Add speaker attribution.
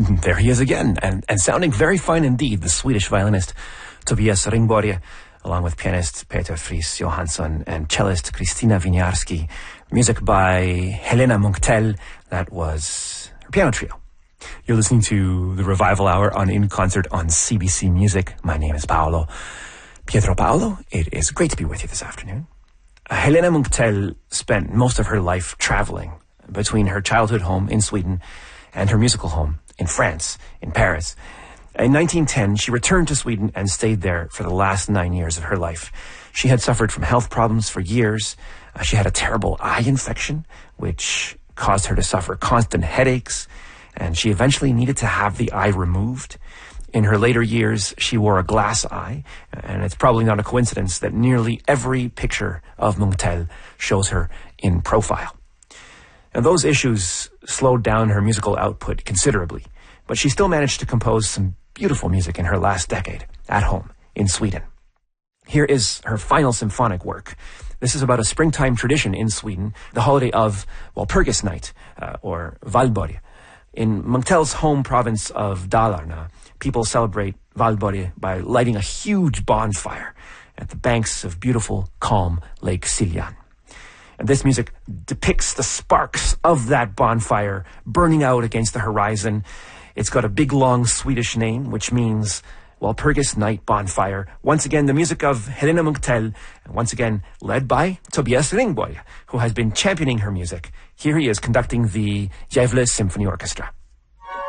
Speaker 1: There he is again, and sounding very fine indeed, the Swedish violinist Tobias Ringborg, along with pianist Peter Fries Johansson and cellist Kristina Winiarski. Music by Helena Munktell. That was her piano trio. You're listening to the Revival Hour on In Concert on CBC Music. My name is Pietro Paolo. It is great to be with you this afternoon. Helena Munktell spent most of her life traveling between her childhood home in Sweden and her musical home in France, in Paris. In 1910, she returned to Sweden and stayed there for the last 9 years of her life. She had suffered from health problems for years. She had a terrible eye infection, which caused her to suffer constant headaches, and she eventually needed to have the eye removed. In her later years, she wore a glass eye, and it's probably not a coincidence that nearly every picture of Munktell shows her in profile. And those issues slowed down her musical output considerably, but she still managed to compose some beautiful music in her last decade, at home, in Sweden. Here is her final symphonic work. This is about a springtime tradition in Sweden, the holiday of Walpurgis Night, or Valborg. In Munktell's home province of Dalarna, people celebrate Valborg by lighting a huge bonfire at the banks of beautiful, calm Lake Siljan. And this music depicts the sparks of that bonfire burning out against the horizon. It's got a big, long Swedish name, which means Walpurgis Night Bonfire. Once again, the music of Helena Munktell, and once again, led by Tobias Ringborg, who has been championing her music. Here he is conducting the Gävle Symphony Orchestra.